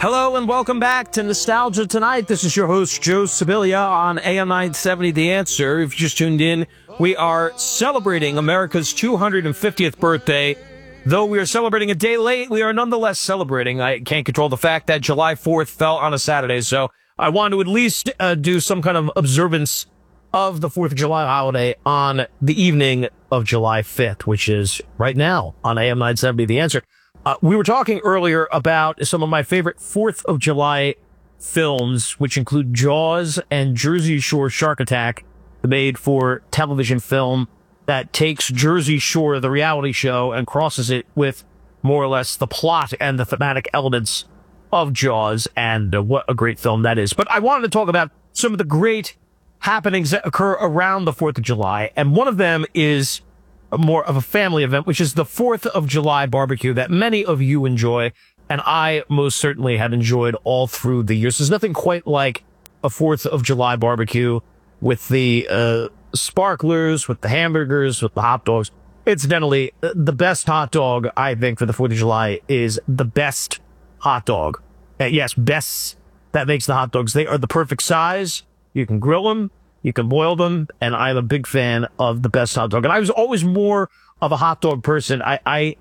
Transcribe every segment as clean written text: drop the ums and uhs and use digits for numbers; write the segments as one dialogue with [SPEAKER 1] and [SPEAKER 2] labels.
[SPEAKER 1] Hello and welcome back to Nostalgia Tonight. This is your host, Joe Sibilia, on AM 970 The Answer. If you just tuned in, we are celebrating America's 250th birthday. Though we are celebrating a day late, we are nonetheless celebrating. I can't control the fact that July 4th fell on a Saturday, so I wanted to at least do some kind of observance of the 4th of July holiday on the evening of July 5th, which is right now on AM 970 The Answer. We were talking earlier about some of my favorite 4th of July films, which include Jaws and Jersey Shore Shark Attack, the made-for-television film that takes Jersey Shore, the reality show, and crosses it with more or less the plot and the thematic elements of Jaws, and what a great film that is. But I wanted to talk about some of the great happenings that occur around the 4th of July, and one of them is more of a family event, which is the 4th of July barbecue that many of you enjoy, and I most certainly had enjoyed all through the years. There's nothing quite like a 4th of July barbecue with the sparklers, with the hamburgers, with the hot dogs. Incidentally, the best hot dog, I think, for the 4th of July is the best hot dog. Yes, best. That makes the hot dogs. They are the perfect size. You can grill them. You can boil them, and I'm a big fan of the best hot dog. And I was always more of a hot dog person. I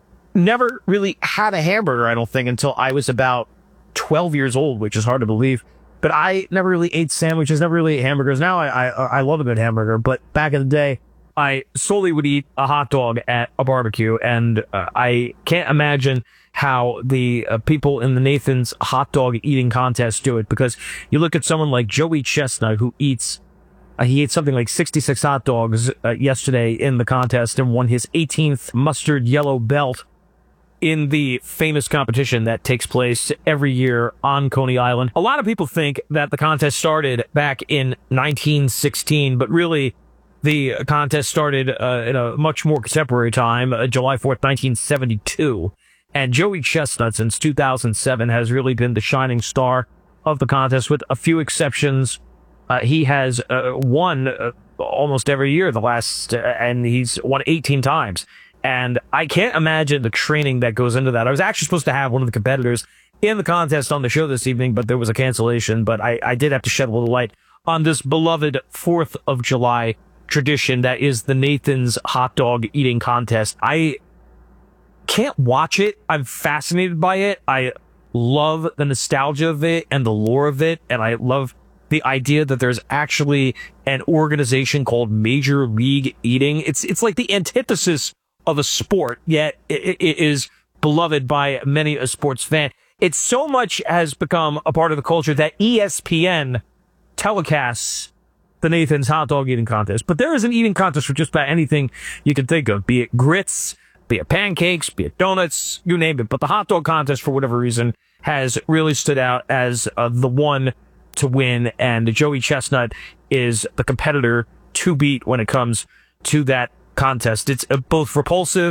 [SPEAKER 1] never really had a hamburger, I don't think, until I was about 12 years old, which is hard to believe. But I never really ate sandwiches, never really ate hamburgers. Now I love a good hamburger, but back in the day, I solely would eat a hot dog at a barbecue, and I can't imagine how the people in the Nathan's hot dog eating contest do it, because you look at someone like Joey Chestnut, who eats he ate something like 66 hot dogs yesterday in the contest and won his 18th mustard yellow belt in the famous competition that takes place every year on Coney Island. A lot of people think that the contest started back in 1916, but really the contest started in a much more contemporary time, July 4th, 1972. And Joey Chestnut, since 2007, has really been the shining star of the contest, with a few exceptions. He has won almost every year and he's won 18 times. And I can't imagine the training that goes into that. I was actually supposed to have one of the competitors in the contest on the show this evening, but there was a cancellation. But I did have to shed a little light on this beloved 4th of July tradition that is the Nathan's hot dog eating contest. I can't watch it. I'm fascinated by it. I love the nostalgia of it and the lore of it. And I love the idea that there's actually an organization called Major League Eating. It's like the antithesis of a sport, yet it is beloved by many a sports fan. It so much has become a part of the culture that ESPN telecasts the Nathan's hot dog eating contest. But there is an eating contest for just about anything you can think of, be it grits, be it pancakes, be it donuts, you name it. But the hot dog contest, for whatever reason, has really stood out as the one to win, and Joey Chestnut is the competitor to beat when it comes to that contest. It's both repulsive